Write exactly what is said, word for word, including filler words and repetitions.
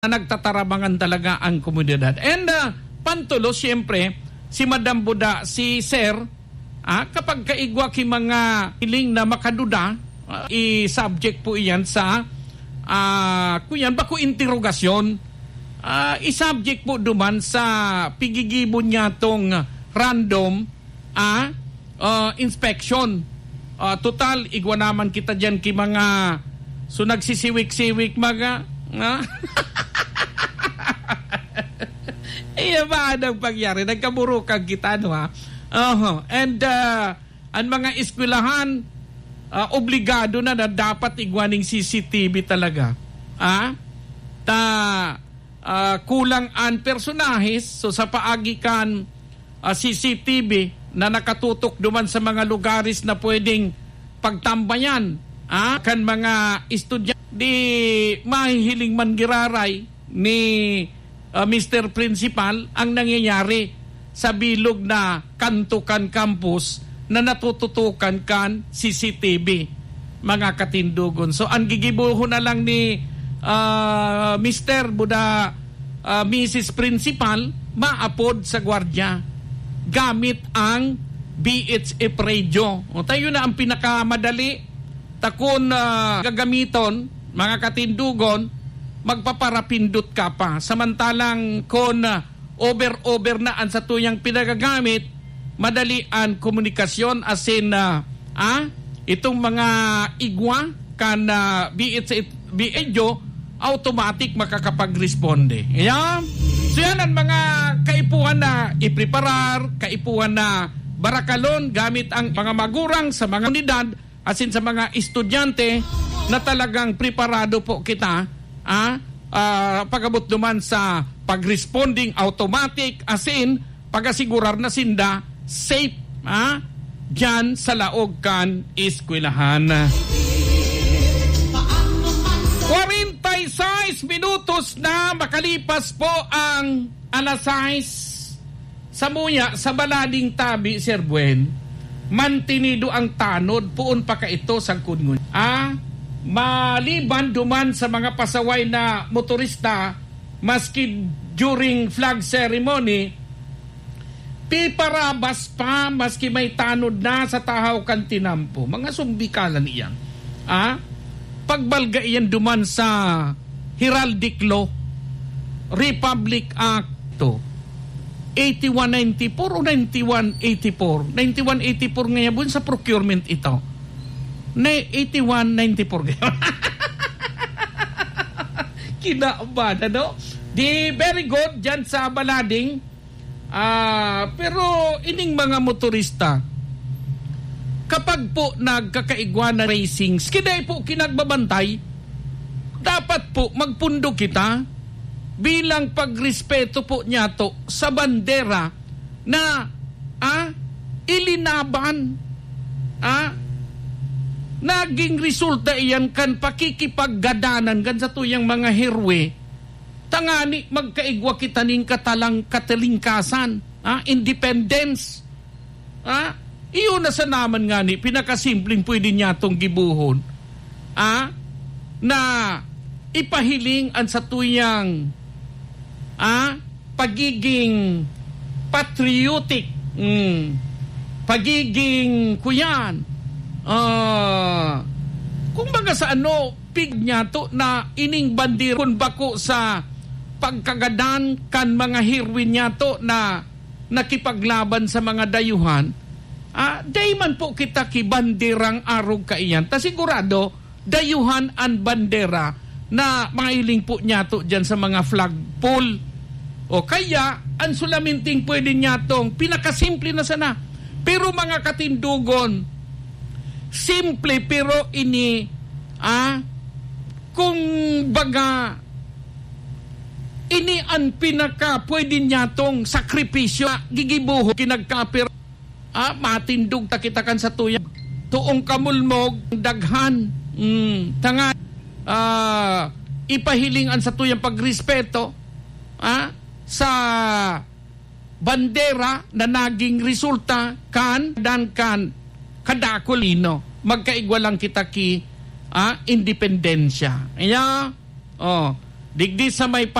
na nagtatarabangan talaga ang komunidad. And uh, pantulo, siyempre, si Madam Buda, si Sir, ah, kapag kaigwa ki mga hiling na makaduda, uh, i-subject po iyan sa uh, kuyan ba ko interrogasyon, uh, i-subject po duman sa pigigibon niya tong random ah, uh, inspection. Uh, total, igwa naman kita dyan ki mga so nagsisiwik-siwik mga ah? Iya ba ang pagyari? Nagkaburukan kita, no ha? Uh-huh. And uh, ang mga eskwelahan, uh, obligado na na dapat igwaning C C T V talaga. Ah? Ta uh, kulang ang personahis, so sa paagikan uh, C C T V na nakatutok duman sa mga lugaris na pwedeng pagtambayan, ah? Kan mga estudyante, di mahihiling man giraray ni Uh, Mister Principal ang nangyayari sa bilog na Kantukan Campus na natututukan kan C C T V, mga katindugon. So ang gigibuho na lang ni uh, Mister Buda, uh, Missus Principal, maapod sa gwardya gamit ang B H F radio. O tayo na ang pinakamadali takon uh, gagamiton, mga katindugon, magpaparapindot ka pa. Samantalang kung uh, over-over na ang sa tuyang pinagagamit, madali ang komunikasyon as in uh, ah, itong mga igwa kan uh, B H O automatic makakapag-responde. Ayan. So yan ang mga kaipuhan na ipreparar, kaipuhan na barakalon gamit ang mga magurang sa mga unidad as in sa mga estudyante na talagang preparado po kita Ah, uh, pagabot duman sa pag-responding automatic as in pagasigurar na sinda safe ah, dyan sa laog kan eskwelahan. forty-six minutos na makalipas po ang alas sais sa muya sa balading tabi, Sir Buen. Mantinido ang tanod puon pa ka ito sa kungun. Ah, maliban duman sa mga pasaway na motorista maski during flag ceremony, piparabas pa maski may tanod na sa tahaw kan tinampo. Mga sumbikalan iyan. Ah? Pagbalga iyan duman sa Heraldic Law, Republic Act eighty-one ninety-four o ninety-one eighty-four. ninety-one eighty-four ngayon sa procurement ito. Ne eighty-one ninety-four. Kinabada, no? Di very good dyan sa balading. Uh, pero ining mga motorista, kapag po nagkakaigwa na racing, skiday po kinagbabantay, dapat po magpundo kita bilang pagrespeto po niya to sa bandera na ah, ilinaban ah, naging resulta iyan kan pakikipaggadanan kan sa tuyang mga hirwe. Tangani magkaigwa kita ning katalang katalingkasan, ah, independence. Ah, iyon na sa naman nga ni pinakasimpleng pwede niya tong gibuhon. Ah, na ipahiling ang sa tuyang ah, pagiging patriotic, mm, pagiging kuyan. Uh, kung baga sa ano pig niya to na ining bandiron bako sa pagkagadan kan mga hirwin niya to na nakipaglaban sa mga dayuhan, ah, dayman po kita ki bandirang arog kaiyan ta sigurado dayuhan an bandera na mailing po niya to dyan sa mga flagpole. O kaya ang sulaminting pwede niya tong pinakasimple na sana, pero mga katindugon simple pero ini ah kung baga ini ang pinaka pwede niya tong sakripisyo gigibuho kinagkapir ah matindog takitakan sa tuya tuong kamulmog daghan mm, tanga ah ipahilingan sa tuyang pagrespeto ah sa bandera na naging resulta kan dan kan kadakolino magkaigwa lang kita ki ah, independensya. Iya, oh, digdi sa may